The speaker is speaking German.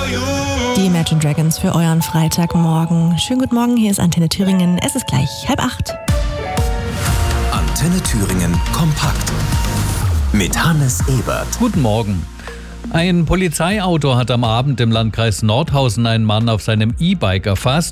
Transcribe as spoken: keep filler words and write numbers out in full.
Die Imagine Dragons für euren Freitagmorgen. Schönen guten Morgen, hier ist Antenne Thüringen. Es ist gleich halb acht. Antenne Thüringen kompakt mit Hannes Ebert. Guten Morgen. Ein Polizeiauto hat am Abend im Landkreis Nordhausen einen Mann auf seinem E-Bike erfasst.